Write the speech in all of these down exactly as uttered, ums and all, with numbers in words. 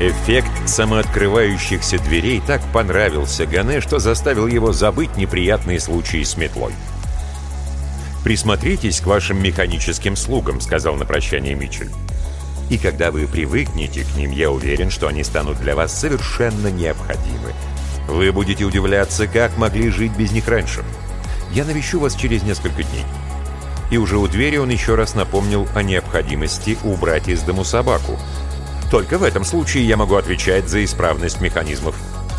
Эффект самооткрывающихся дверей так понравился Гане, что заставил его забыть неприятные случаи с метлой. «Присмотритесь к вашим механическим слугам», — сказал на прощание Митчелл. «И когда вы привыкнете к ним, я уверен, что они станут для вас совершенно необходимы. Вы будете удивляться, как могли жить без них раньше. Я навещу вас через несколько дней». И уже у двери он еще раз напомнил о необходимости убрать из дому собаку. «Только в этом случае я могу отвечать за исправность механизмов».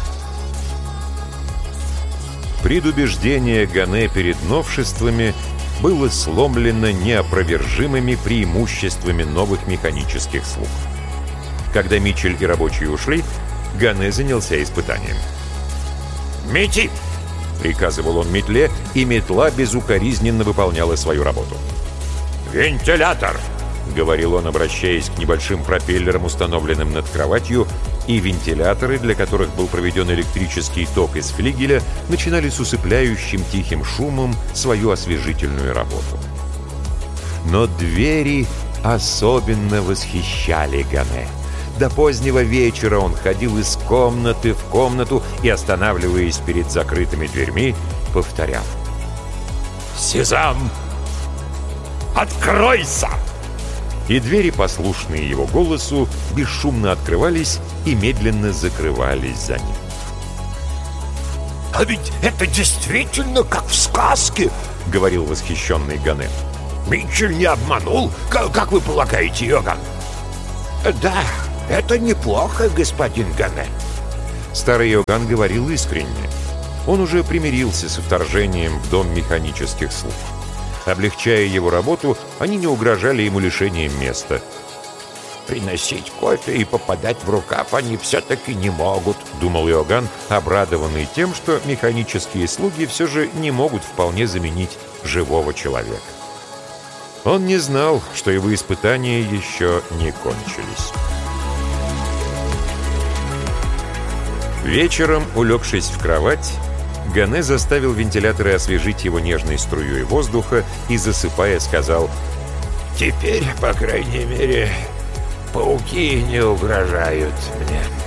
Предубеждение Гане перед новшествами было сломлено неопровержимыми преимуществами новых механических слуг. Когда Митчелл и рабочие ушли, Гане занялся испытанием. «Мети!» — приказывал он метле, и метла безукоризненно выполняла свою работу. «Вентилятор!» — говорил он, обращаясь к небольшим пропеллерам, установленным над кроватью, и вентиляторы, для которых был проведен электрический ток из флигеля, начинали с усыпляющим тихим шумом свою освежительную работу. Но двери особенно восхищали Гане. До позднего вечера он ходил из комнаты в комнату и, останавливаясь перед закрытыми дверьми, повторял: «Сезам, откройся!» И двери, послушные его голосу, бесшумно открывались и медленно закрывались за ним. «А ведь это действительно как в сказке!» — говорил восхищенный Гане. «Митчелл не обманул, как, как вы полагаете, Йоган?» «Да, это неплохо, господин Гане». Старый Йоган говорил искренне. Он уже примирился со вторжением в дом механических слуг. Облегчая его работу, они не угрожали ему лишением места. «Приносить кофе и попадать в рукав они все-таки не могут», — думал Иоганн, обрадованный тем, что механические слуги все же не могут вполне заменить живого человека. Он не знал, что его испытания еще не кончились. Вечером, улегшись в кровать, Гане заставил вентиляторы освежить его нежной струей воздуха и, засыпая, сказал: «Теперь, по крайней мере, пауки не угрожают мне».